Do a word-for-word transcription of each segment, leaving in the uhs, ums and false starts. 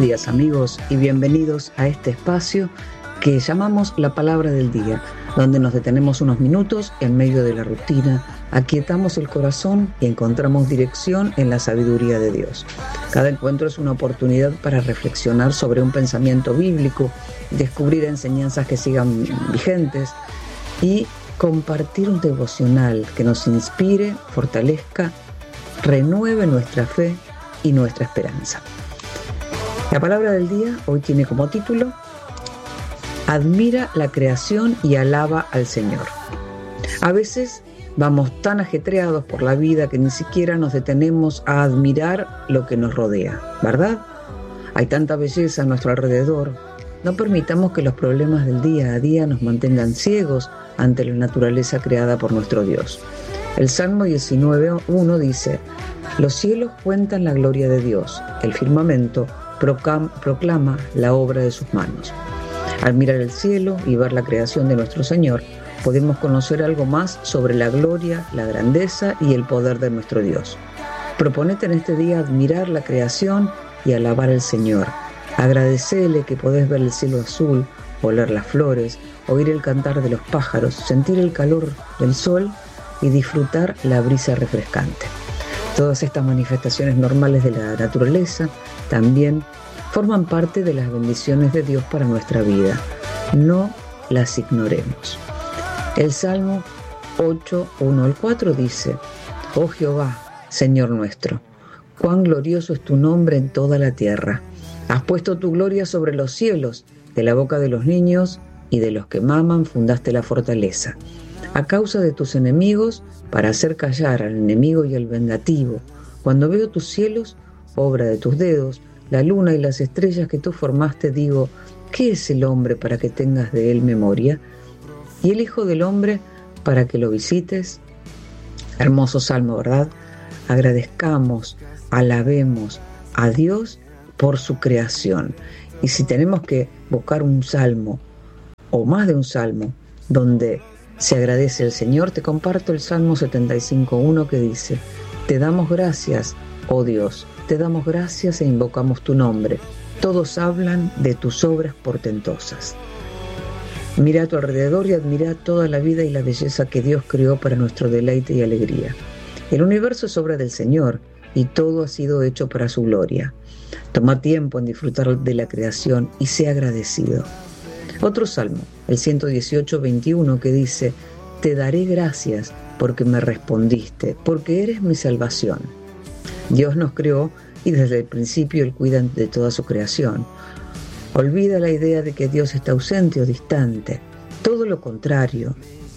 días, amigos, y bienvenidos a este espacio que llamamos La Palabra del Día, donde nos detenemos unos minutos en medio de la rutina, aquietamos el corazón y encontramos dirección en la sabiduría de Dios. Cada encuentro es una oportunidad para reflexionar sobre un pensamiento bíblico, descubrir enseñanzas que sigan vigentes y compartir un devocional que nos inspire, fortalezca, renueve nuestra fe y nuestra esperanza. La palabra del día hoy tiene como título: Admira la creación y alaba al Señor. A veces vamos tan ajetreados por la vida que ni siquiera nos detenemos a admirar lo que nos rodea, ¿verdad? Hay tanta belleza a nuestro alrededor. No permitamos que los problemas del día a día nos mantengan ciegos ante la naturaleza creada por nuestro Dios. El Salmo diecinueve uno dice: Los cielos cuentan la gloria de Dios, el firmamento proclama la obra de sus manos. Al mirar el cielo y ver la creación de nuestro Señor, podemos conocer algo más sobre la gloria, la grandeza y el poder de nuestro Dios. Proponete en este día admirar la creación y alabar al Señor. Agradecele que podés ver el cielo azul, oler las flores, oír el cantar de los pájaros, sentir el calor del sol y disfrutar la brisa refrescante. Todas estas manifestaciones normales de la naturaleza también forman parte de las bendiciones de Dios para nuestra vida. No las ignoremos. El Salmo ocho, uno al cuatro dice: Oh Jehová, Señor nuestro, cuán glorioso es tu nombre en toda la tierra. Has puesto tu gloria sobre los cielos, de la boca de los niños y de los que maman fundaste la fortaleza. A causa de tus enemigos, para hacer callar al enemigo y al vengativo. Cuando veo tus cielos, obra de tus dedos, la luna y las estrellas que tú formaste, digo: ¿qué es el hombre para que tengas de él memoria? Y el Hijo del Hombre para que lo visites. Hermoso salmo, ¿verdad? Agradezcamos, alabemos a Dios por su creación. Y si tenemos que buscar un salmo, o más de un salmo, donde se agradece al Señor, te comparto el Salmo setenta y cinco uno que dice: Te damos gracias, oh Dios, te damos gracias e invocamos tu nombre. Todos hablan de tus obras portentosas. Mira a tu alrededor y admira toda la vida y la belleza que Dios creó para nuestro deleite y alegría. El universo es obra del Señor y todo ha sido hecho para su gloria. Toma tiempo en disfrutar de la creación y sea agradecido. Otro salmo, el ciento dieciocho, veintiuno, que dice: Te daré gracias porque me respondiste, porque eres mi salvación. Dios nos creó y desde el principio Él cuida de toda su creación. Olvida la idea de que Dios está ausente o distante. Todo lo contrario,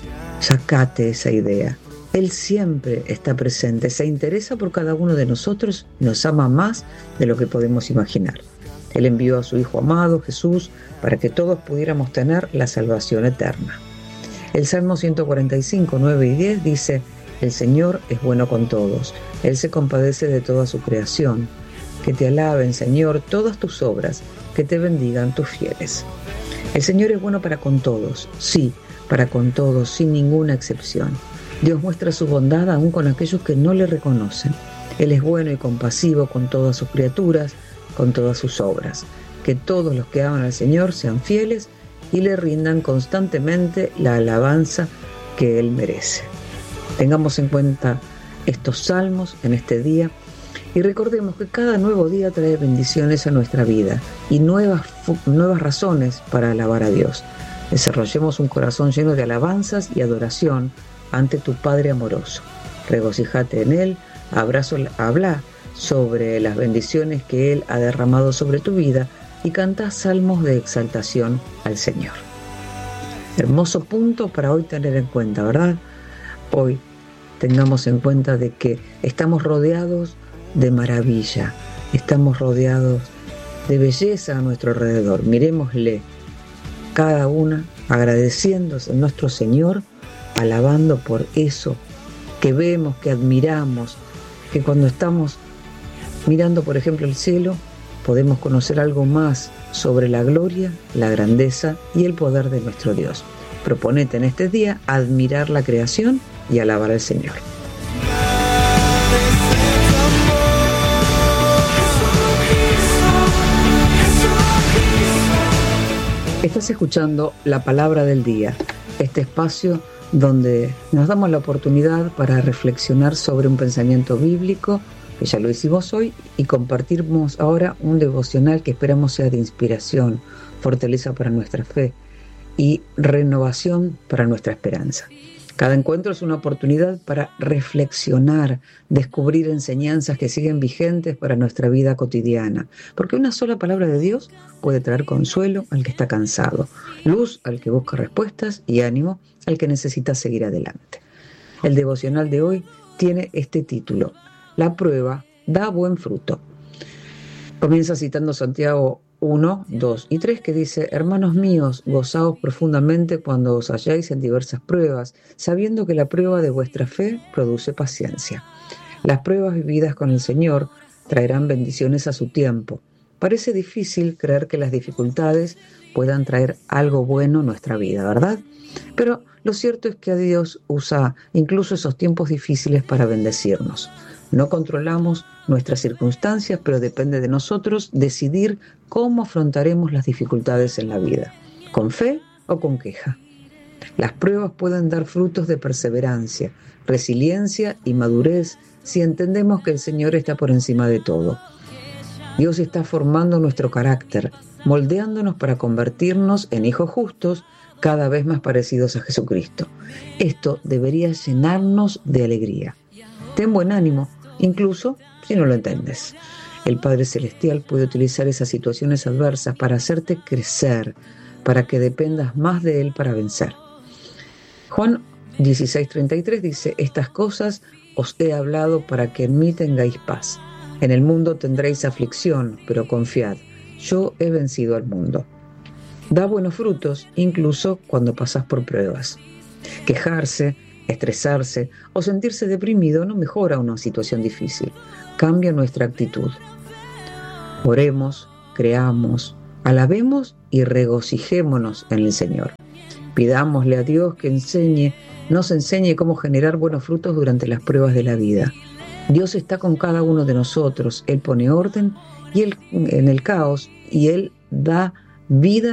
sacate esa idea. Él siempre está presente, se interesa por cada uno de nosotros y nos ama más de lo que podemos imaginar. Él envió a su Hijo amado, Jesús, para que todos pudiéramos tener la salvación eterna. El Salmo ciento cuarenta y cinco, nueve y diez dice: El Señor es bueno con todos, Él se compadece de toda su creación. Que te alaben, Señor, todas tus obras, que te bendigan tus fieles. El Señor es bueno para con todos, sí, para con todos, sin ninguna excepción. Dios muestra su bondad aún con aquellos que no le reconocen. Él es bueno y compasivo con todas sus criaturas, con todas sus obras. Que todos los que aman al Señor sean fieles y le rindan constantemente la alabanza que Él merece. Tengamos en cuenta estos salmos en este día y recordemos que cada nuevo día trae bendiciones a nuestra vida y nuevas, nuevas razones para alabar a Dios. Desarrollemos un corazón lleno de alabanzas y adoración ante tu Padre amoroso. Regocíjate en Él, abrazo, habla sobre las bendiciones que Él ha derramado sobre tu vida y canta salmos de exaltación al Señor. Hermoso punto para hoy tener en cuenta, ¿verdad? Hoy tengamos en cuenta de que estamos rodeados de maravilla, estamos rodeados de belleza a nuestro alrededor. Miremosle cada una agradeciéndose a nuestro Señor, alabando por eso que vemos, que admiramos, que cuando estamos mirando, por ejemplo, el cielo, podemos conocer algo más sobre la gloria, la grandeza y el poder de nuestro Dios. Proponete en este día admirar la creación y alabar al Señor. Estás escuchando La Palabra del Día, este espacio donde nos damos la oportunidad para reflexionar sobre un pensamiento bíblico, que ya lo hicimos hoy, y compartimos ahora un devocional que esperamos sea de inspiración, fortaleza para nuestra fe y renovación para nuestra esperanza. Cada encuentro es una oportunidad para reflexionar, descubrir enseñanzas que siguen vigentes para nuestra vida cotidiana, porque una sola palabra de Dios puede traer consuelo al que está cansado, luz al que busca respuestas y ánimo al que necesita seguir adelante. El devocional de hoy tiene este título: La prueba da buen fruto. Comienza citando Santiago uno, dos y tres, que dice: Hermanos míos, gozaos profundamente cuando os halláis en diversas pruebas, sabiendo que la prueba de vuestra fe produce paciencia. Las pruebas vividas con el Señor traerán bendiciones a su tiempo. Parece difícil creer que las dificultades puedan traer algo bueno en nuestra vida, ¿verdad? Pero lo cierto es que a Dios usa incluso esos tiempos difíciles para bendecirnos. No controlamos nuestras circunstancias, pero depende de nosotros decidir cómo afrontaremos las dificultades en la vida, con fe o con queja. Las pruebas pueden dar frutos de perseverancia, resiliencia y madurez si entendemos que el Señor está por encima de todo. Dios está formando nuestro carácter, moldeándonos para convertirnos en hijos justos, cada vez más parecidos a Jesucristo. Esto debería llenarnos de alegría. Ten buen ánimo, incluso si no lo entiendes. El Padre Celestial puede utilizar esas situaciones adversas para hacerte crecer, para que dependas más de Él para vencer. Juan dieciséis treinta y tres dice: Estas cosas os he hablado para que en mí tengáis paz. En el mundo tendréis aflicción, pero confiad, yo he vencido al mundo. Da buenos frutos incluso cuando pasas por pruebas. Quejarse, estresarse o sentirse deprimido no mejora una situación difícil, cambia nuestra actitud. Oremos, creamos, alabemos y regocijémonos en el Señor. Pidámosle a Dios que enseñe, nos enseñe cómo generar buenos frutos durante las pruebas de la vida. Dios está con cada uno de nosotros, Él pone orden y él, en el caos y Él da vida